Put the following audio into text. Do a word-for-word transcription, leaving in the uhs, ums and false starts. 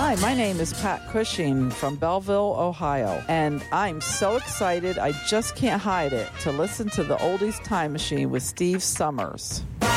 Hi, my name is Pat Cushing from Belleville, Ohio, and I'm so excited I just can't hide it to listen to the Oldies Time Machine with Steve Summers.